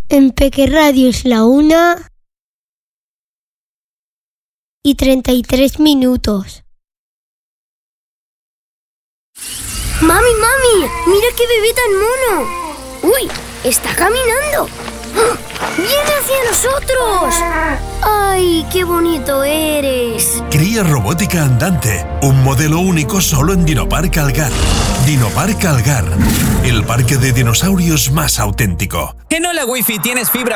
En Peque Radio es la 1:33. ¡Mami, mami! ¡Mira qué bebé tan mono! ¡Uy! ¡Está caminando! ¡Viene hacia nosotros! ¡Ay, qué bonito eres! Cría robótica andante, un modelo único solo en Dinopark Algar. Dinopark Algar, el parque de dinosaurios más auténtico. En Hola Wi-Fi tienes fibra